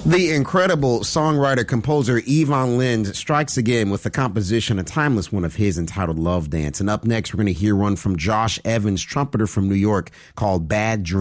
The incredible songwriter-composer Yvonne Lind strikes again with the composition, a timeless one of his entitled Love Dance. And up next, we're going to hear one from Josh Evans, trumpeter from New York, called Bad Dream.